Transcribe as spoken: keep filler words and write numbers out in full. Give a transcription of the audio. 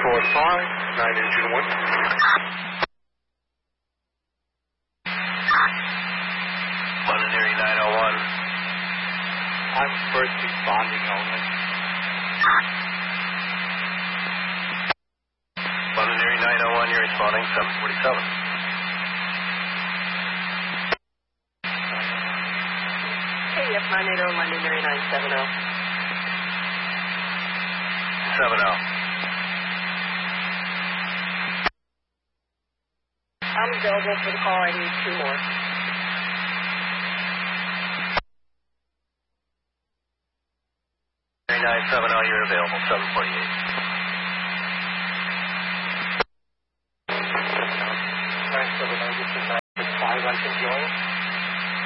four five, nine engine one. London Erie nine oh one. I'm first responding only. London Erie nine oh one, you're responding seven forty-seven. K F nine eighty, London Erie nine seventy. seven oh. I'm available for the call. I need two more. nine seven oh, you're available, seven forty-eight.